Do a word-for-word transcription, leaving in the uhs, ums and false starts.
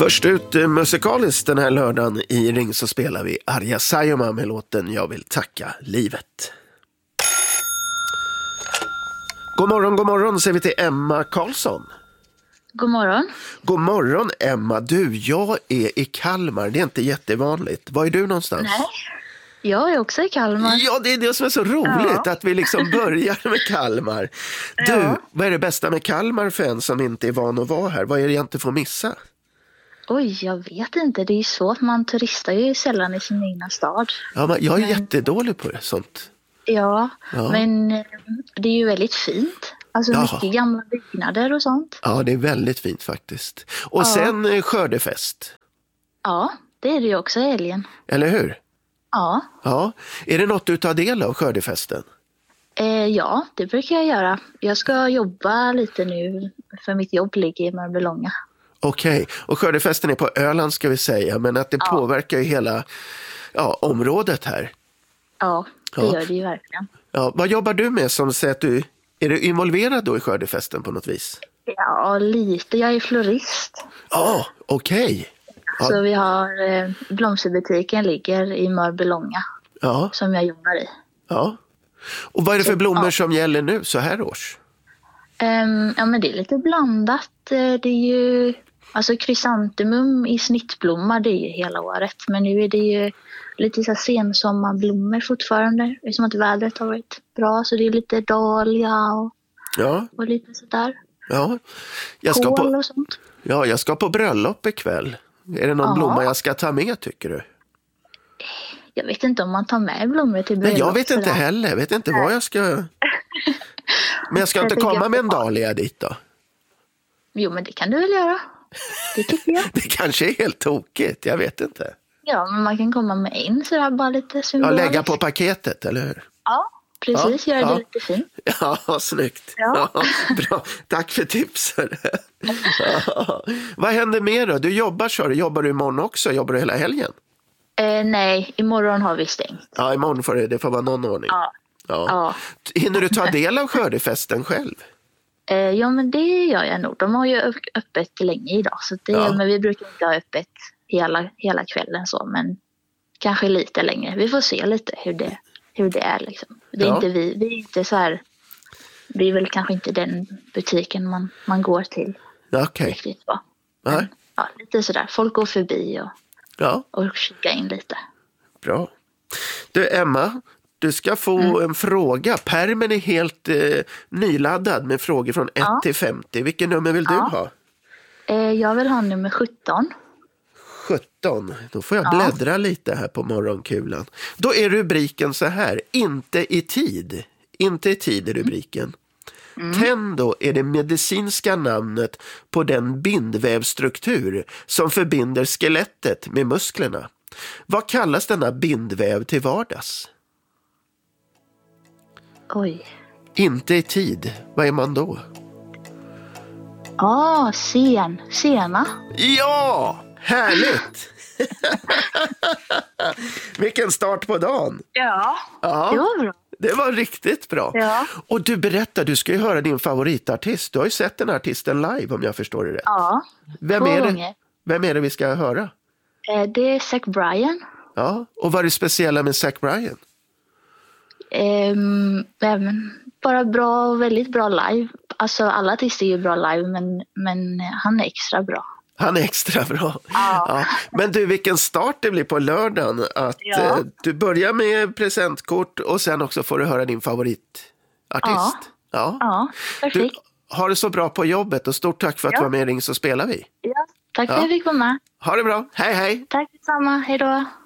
Först ut eh, musikaliskt den här lördagen i Ring så spelar vi Arja Saijonmaa med låten Jag vill tacka livet. God morgon, god morgon säger vi till Emma Karlsson. God morgon. God morgon Emma, du, jag är i Kalmar, det är inte jättevanligt. Var är du någonstans? Nej, jag är också i Kalmar. Ja, det är det som är så roligt, Ja. att vi liksom börjar med Kalmar. Du, Ja. vad är det bästa med Kalmar för en som inte är van att vara här? Vad är det jag inte får missa? Oj, jag vet inte. Det är ju så att man turistar ju sällan i sin egna stad. Ja, men jag är Men- jättedålig på det, sånt. Ja, Ja. men eh, det är ju väldigt fint. Alltså Jaha. mycket gamla byggnader och sånt. Ja, det är väldigt fint faktiskt. Och Ja. sen eh, skördefest, Ja, det är det ju också i helgen. eller hur? Ja, Ja. Är det något du tar del av skördefesten? eh, ja, det brukar jag göra. Jag ska jobba lite nu, för mitt jobb ligger i Mörbylånga. Okej, och skördefesten är på Öland ska vi säga, men att det Ja. påverkar ju hela ja, området här. Ja, det Ja. gör det ju verkligen. Ja, vad jobbar du med som säger att du, är du involverad då i skördefesten på något vis? Ja, lite. Jag är florist. Ja, okej. Ja. Så vi har eh, blomsterbutiken ligger i Mörbylånga Ja, som jag jobbar i. ja. Och vad är det för blommor Ja. som gäller nu så här års? Ehm, ja, men det är lite blandat. Eh, Det är ju alltså krysantemum i snittblomma, det är ju hela året. Men nu är det ju lite så här sensommarblommor fortfarande. Eftersom att vädret har varit bra, så det är lite dahlia och, Ja, och lite sådär. ja. Jag ska Kål på, och sånt. ja, jag ska på bröllop ikväll. Är det någon Ja. blomma jag ska ta med tycker du? Jag vet inte om man tar med blommor till Nej, bröllop. jag vet inte sådär. heller. Jag vet inte vad jag ska... Men jag ska Jag inte tänker komma med en på- dahlia dit då. Jo, men det kan du väl göra. Det tycker jag. Det kanske är helt tokigt, jag vet inte. Ja, men man kan komma med in sådär bara lite Ja, symboliskt. lägga på paketet, eller hur? Ja, precis. Ja, Göra ja. det lite fint. Ja, snyggt. Ja. Ja, bra. Tack för tipsen. Ja. Vad händer mer då? Du jobbar, så du. Jobbar du imorgon också? Jobbar du hela helgen? Eh, nej, imorgon har vi stängt. Ja, imorgon får det, det får vara någon ordning. Ja. Ja. Ja. Hinner du ta del av skördefesten själv? Eh, ja, men det gör jag nog. De har ju ö- öppet länge idag. Så det, Ja. Men vi brukar inte ha öppet hela, hela kvällen så. Men kanske lite längre. Vi får se lite hur det, hur det är. Liksom. Det är Ja. inte vi. Vi är inte så här... Vi är väl kanske inte den butiken man, man går till Okej. riktigt. Va? Nej. Ja, lite sådär. Folk går förbi och, Ja, och kikar in lite. bra. Du, Emma, du ska få en fråga. Pärmen är helt eh, nyladdad med frågor från ett Ja. till femtio. Vilken nummer vill du Ja. ha? Eh, jag vill ha nummer sjutton. sjutton. Då får jag Ja. bläddra lite här på morgonkulan. Då är rubriken så här. Inte i tid. Inte i tid är rubriken. Tendo är det medicinska namnet på den bindvävstruktur som förbinder skelettet med musklerna. Vad kallas denna bindväv till vardags? Oj. Inte i tid. Vad är man då? Ja, ah, sen. Sena. Ja! Härligt! Vilken start på dagen. Ja. Ja. Det var bra. Det var riktigt bra. Ja. Och du berättar, du ska ju höra din favoritartist. Du har ju sett den här artisten live om jag förstår det rätt. Ja. Vem två är det? gånger. Vem är det vi ska höra? Eh, det är Zach Bryan. Ja, och vad är det speciella med Zach Bryan? Ehm, även bara bra och väldigt bra live. Alltså alla artister är ju bra live, men, men han är extra bra. Han är extra bra. Ja. Ja. Men du, vilken start det blir på lördagen. Att Ja. eh, du börjar med presentkort och sen också får du höra din favoritartist. Ja. Ja. Ja, Du, perfekt. har det så bra på jobbet och stort tack för att Ja. du var med i Ring så spelar vi. Ja. Tack för Ja. att jag fick vara med. Ha det bra. Hej hej! Tack detsamma. Hej då.